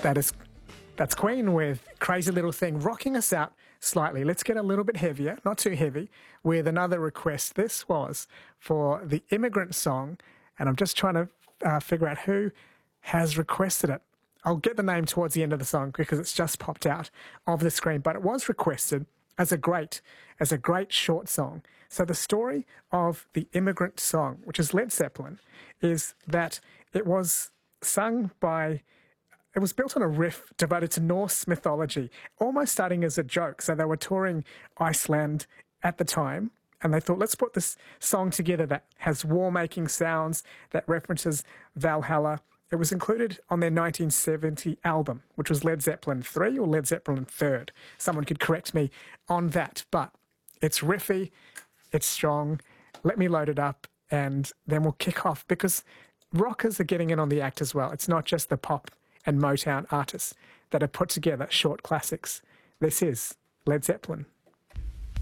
That is, that's Queen with Crazy Little Thing, rocking us out slightly. Let's get a little bit heavier, not too heavy, with another request. This was for the Immigrant Song, and I'm just trying to figure out who has requested it. I'll get the name towards the end of the song because it's just popped out of the screen, but it was requested as a great short song. So the story of the Immigrant Song, which is Led Zeppelin, is that it was sung by... It was built on a riff devoted to Norse mythology, almost starting as a joke. So they were touring Iceland at the time, and they thought, let's put this song together that has war-making sounds, that references Valhalla. It was included on their 1970 album, which was Led Zeppelin 3 or Led Zeppelin 3rd. Someone could correct me on that, but it's riffy, it's strong. Let me load it up, and then we'll kick off, because rockers are getting in on the act as well. It's not just the pop and Motown artists that have put together short classics. This is Led Zeppelin.